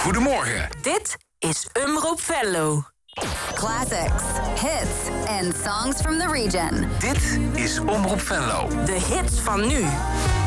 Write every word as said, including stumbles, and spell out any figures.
Goedemorgen. Dit is Omroep Venlo. Classics, hits and songs from the region. Dit is Omroep Venlo. De hits van nu.